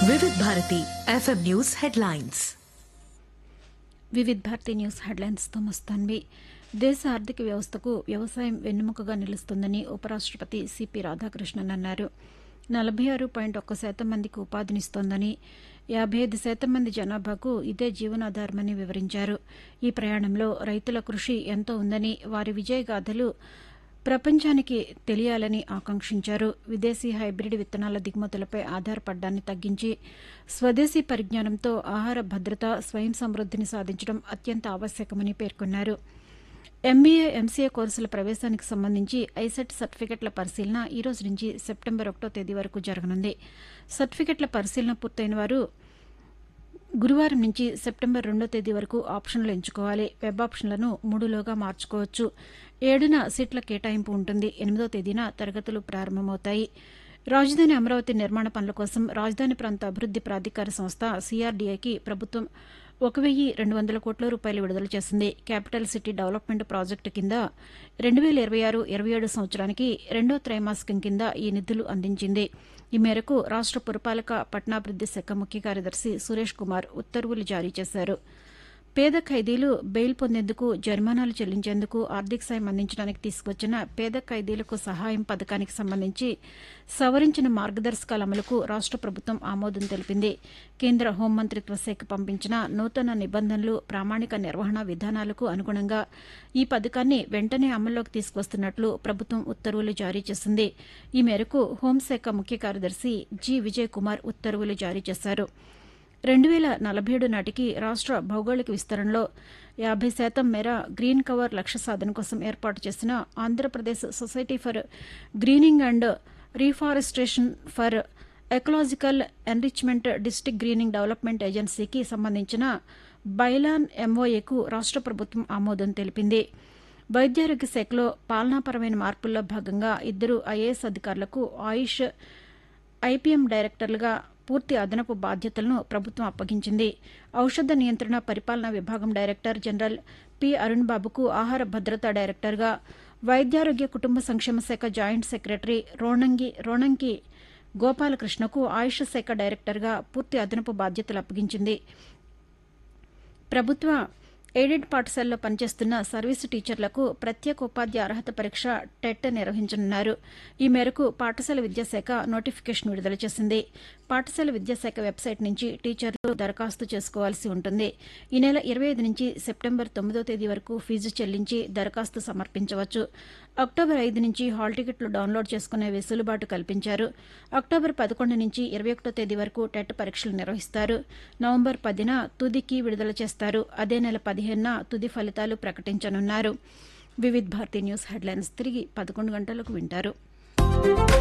Vividh Bharati FM news headlines. Vividh Bharati news హెడ్లైన్స్తో మస్తాన్వి. దేశ ఆర్థిక వ్యవస్థకు వ్యవసాయం వెన్నెముకగా నిలుస్తుందని ఉపరాష్టపతి సిపి రాధాకృష్ణన్ అన్నారు. 46.1% మందికి ఉపాధినిస్తోందని, 55% మంది జనాభాకు ఇదే జీవనాధారమని వివరించారు. ఈ ప్రయాణంలో రైతుల కృషి ఎంతో ఉందని, వారి విజయగాథలు ప్రపంచానికి తెలియాలని ఆకాంక్షించారు. విదేశీ హైబ్రిడ్ విత్తనాల దిగుమతులపై ఆధారపడ్డాన్ని తగ్గించి స్వదేశీ పరిజ్ఞానంతో ఆహార భద్రత, స్వయం సమృద్ధిని సాధించడం అత్యంత ఆవశ్యకమని పేర్కొన్నారు. ఎంబీఏ, ఎంసీఏ కోర్సుల ప్రవేశానికి సంబంధించి ఐసెట్ సర్టిఫికెట్ల పరిశీలన ఈ రోజు నుంచి సెప్టెంబర్ 1వ తేదీ వరకు జరగనుంది. సర్టిఫికెట్ల పరిశీలన పూర్తయిన వారు గురువారం నుంచి సెప్టెంబర్ 2వ తేదీ వరకు ఆప్షన్లు ఎంచుకోవాలి. వెబ్ ఆప్షన్లను 3లోగా మార్చుకోవచ్చు. 7న సీట్ల కేటాయింపు ఉంటుంది. 8వ తేదీన తరగతులు ప్రారంభమవుతాయి. రాజధాని అమరావతి నిర్మాణ పనుల కోసం రాజధాని ప్రాంత అభివృద్ది ప్రాధికార సంస్థ సిఆర్డీఏకి ప్రభుత్వం 1,200 కోట్ల రూపాయలు విడుదల చేసింది. క్యాపిటల్ సిటీ డెవలప్మెంట్ ప్రాజెక్టు కింద 2026-27 సంవత్సరానికి రెండో త్రైమాసికం కింద ఈ నిధులు అందించింది. ఈ మేరకు రాష్ట పురపాలక పట్టణాభివృద్ది శాఖ ముఖ్య కార్యదర్శి సురేష్ కుమార్ ఉత్తర్వులు జారీ చేశారు. పేద ఖైదీలు బెయిల్ పొందేందుకు, జరిమానాలు చెల్లించేందుకు ఆర్థిక సాయం అందించడానికి తీసుకువచ్చిన పేద ఖైదీలకు సహాయం పథకానికి సంబంధించి సవరించిన మార్గదర్శకాల అమలుకు రాష్ట ప్రభుత్వం ఆమోదం తెలిపింది. కేంద్ర హోంమంత్రిత్వ శాఖ పంపించిన నూతన నిబంధనలు, ప్రామాణిక నిర్వహణ విధానాలకు అనుగుణంగా ఈ పథకాన్ని వెంటనే అమల్లోకి తీసుకువస్తున్నట్లు ప్రభుత్వం ఉత్తర్వులు జారీ చేసింది. ఈ మేరకు హోంశాఖ ముఖ్య కార్యదర్శి జి. విజయ్ కుమార్ ఉత్తర్వులు జారీ చేశారు. 2047 నాటికి రాష్ట భౌగోళిక విస్తరణలో 50% మేర గ్రీన్ కవర్ లక్ష్య సాధన కోసం ఏర్పాటు చేసిన Andhra Pradesh society for greening and reforestation for ecological enrichment district greening development ఏజెన్సీకి సంబంధించిన బైలాన్ ఎంఓఏకు రాష్ట ప్రభుత్వం ఆమోదం తెలిపింది. వైద్యారోగ్య శాఖలో పాలనాపరమైన మార్పుల్లో భాగంగా 2 ఐఏఎస్ అధికారులకు ఆయుష్ ఐపీఎం డైరెక్టర్లుగా పూర్తి అదనపు బాధ్యతలను ప్రభుత్వం అప్పగించింది. ఔషధ నియంత్రణ పరిపాలనా విభాగం డైరెక్టర్ జనరల్ పి. అరుణ్ బాబుకు ఆహార భద్రతా డైరెక్టర్గా, వైద్యారోగ్య కుటుంబ సంక్షేమ శాఖ జాయింట్ సెక్రటరీ రోణంకి గోపాలకృష్ణకు ఆయుష్ శాఖ డైరెక్టర్గా పూర్తి అదనపు బాధ్యతలు అప్పగించింది. ప్రభుత్వ ఎయిడెడ్ పాఠశాలలో పనిచేస్తున్న సర్వీసు టీచర్లకు ప్రత్యేక ఉపాధ్యాయ అర్హత పరీక్ష టెట్ నిర్వహించనున్నారు. ఈ మేరకు పాఠశాల విద్యాశాఖ నోటిఫికేషన్ విడుదల చేసింది. పాఠశాల విద్యాశాఖ వెబ్సైట్ నుంచి టీచర్లు దరఖాస్తు చేసుకోవాల్సి ఉంటుంది. ఈ నెల 25 నుంచి సెప్టెంబర్ 9వ తేదీ వరకు ఫీజు చెల్లించి దరఖాస్తు సమర్పించవచ్చు. అక్టోబర్ 5 నుంచి హాల్ టికెట్లు డౌన్లోడ్ చేసుకునే వెసులుబాటు కల్పించారు. అక్టోబర్ 11 నుంచి 21వ తేదీ వరకు టెట్ పరీక్షలు నిర్వహిస్తారు. నవంబర్ 10న తుది కీ విడుదల చేస్తారు. అదే నెల 15న తుది ఫలితాలు ప్రకటించనున్నారు. వివిధ్ భారతి న్యూస్ హెడ్లైన్స్ తిరిగి 11 గంటలకు వింటారు.